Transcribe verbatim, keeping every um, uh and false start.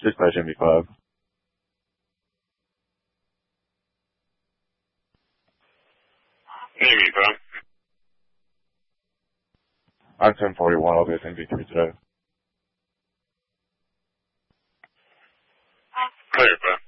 Dispatch M B five. M B five. I'm ten forty-one. I'll be at M B three today. Clear, five.